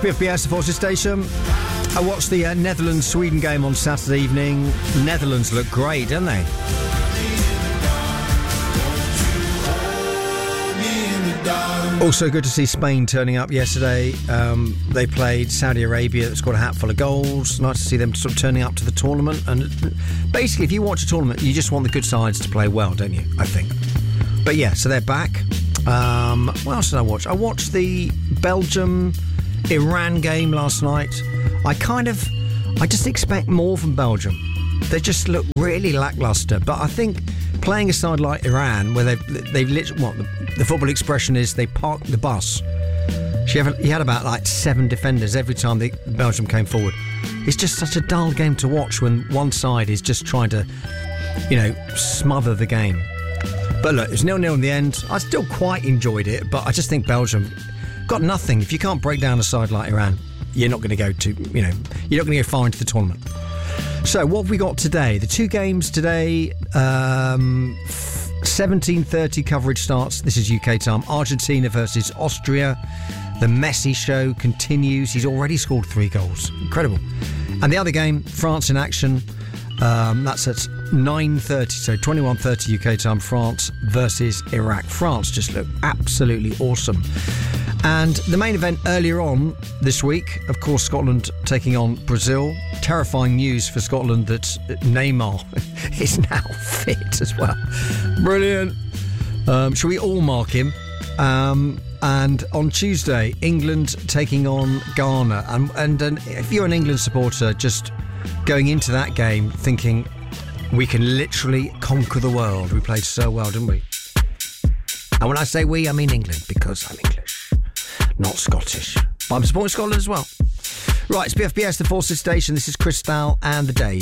BFBS, the Forces Station. I watched the Netherlands-Sweden game on Saturday evening. Netherlands look great, don't they? Also good to see Spain turning up yesterday. They played Saudi Arabia, that scored a hatful of goals. Nice to see them sort of turning up to the tournament. And basically, if you watch a tournament, you just want the good sides to play well, don't you? I think. But yeah, so they're back. What else did I watch? I watched the Belgium-Iran game last night. I just expect more from Belgium. They just look really lacklustre. But I think playing a side like Iran, where they've literally, the football expression is they parked the bus. You had about like 7 defenders every time Belgium came forward. It's just such a dull game to watch when one side is just trying to, smother the game. But look, it was 0-0 in the end. I still quite enjoyed it, but I just think Belgium got nothing. If you can't break down a side like Iran, you're not going to go you're not going to go far into the tournament. So what have we got today? The 2 games today, 17:30 coverage starts. This is UK time. Argentina versus Austria. The Messi show continues. He's already scored 3 goals. Incredible. And the other game, France in action. That's at 9:30, so 21:30 UK time. France versus Iraq. France just look absolutely awesome. And the main event earlier on this week, of course, Scotland taking on Brazil. Terrifying news for Scotland that Neymar is now fit as well. Brilliant. Shall we all mark him? And on Tuesday, England taking on Ghana. And if you're an England supporter, just going into that game thinking we can literally conquer the world. We played so well, didn't we? And when I say we, I mean England, because I'm English, not Scottish. But I'm supporting Scotland as well. Right, it's BFBS, the Forces Station. This is Chris Stahl and The Dave.